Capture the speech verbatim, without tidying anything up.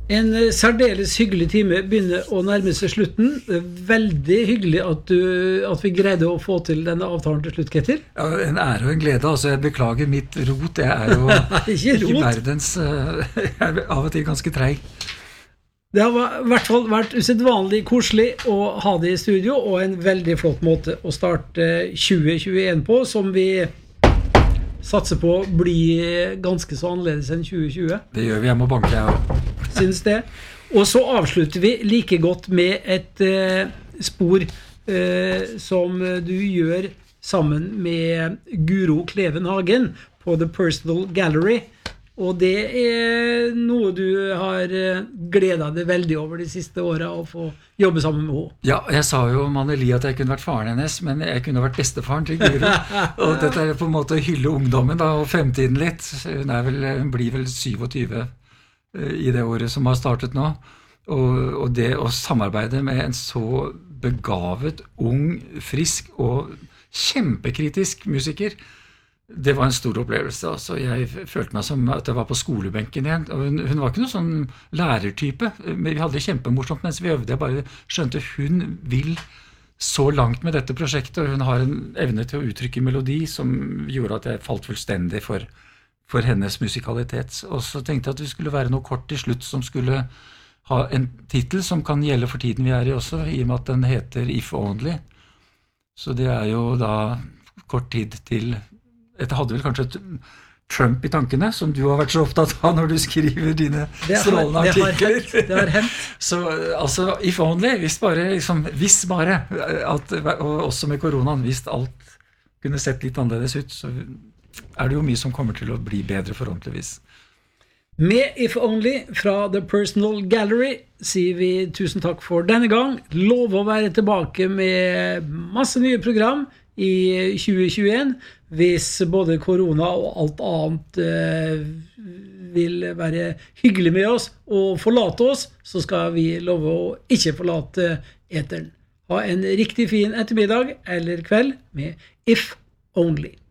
En særdeles hyggelig time begynner å nærme seg slutten. Veldig hyggelig at, du, at vi greide å få til denne avtalen til slutt, Ketil. Ja, en ære og en glede. Altså, jeg beklager mitt rot. Jeg er jo ikke, ikke verdens... Jeg er av og til ganske treig. Det har i hvert fall vært usedvanlig koselig å ha det i studio, og en veldig flott måte å starte tjue tjueen på, som vi satser på å bli ganske så annerledes enn tjue tjue. Det gjør vi, jeg må banke jeg også. Synes det. Og så avslutter vi like godt med et eh, spor eh, som du gjør sammen med Guro Kleven Hagen på The Personal Gallery. Og det er noe du har gledet deg veldig over de siste årene å få jobbe sammen med henne. Ja, jeg sa jo om Anneli at jeg kunne vært faren hennes, men jeg kunne vært bestefaren til Guro. Og dette er på en måte å hylle ungdommen da, og fremtiden litt. Hun, er vel, hun blir vel syvogtyve i det året som har startet nå. Og, og det å samarbeide med en så begavet, ung, frisk og kjempekritisk musiker, det var en stor opplevelse. Altså, jeg følte meg som at jeg var på skolebenken igjen. Og hun, hun var ikke noen sånn lærertype. Vi hadde det kjempemorsomt mens vi øvde. Jeg bare skjønte hun vil så langt med dette prosjektet, og hun har en evne til å uttrykke melodi som gjorde at jeg falt fullstendig for, for hennes musikalitet. Og så tenkte jeg at det skulle være noe kort til slutt som skulle ha en titel som kan gjelde for tiden vi er i også, i og med at den heter If Only. Så det er jo da kort tid til. Jeg hadde vel kanskje et Trump i tankene, som du har vært så opptatt av når du skriver dine strålende artikler. Det har hendt. Så altså, if only, hvis bare, liksom, hvis bare, at, og også med koronaen, hvis alt kunne sett litt annerledes ut, så er det jo mye som kommer til å bli bedre forhåpentligvis. Med If Only fra The Personal Gallery sier vi tusen takk for denne gang. Lov å være tilbake med masse nye program i tjue tjueen, hvis både korona og alt annet eh, vil være hyggelig med oss og forlate oss, så skal vi love å ikke forlate eteren. Ha en riktig fin ettermiddag eller kveld med If Only.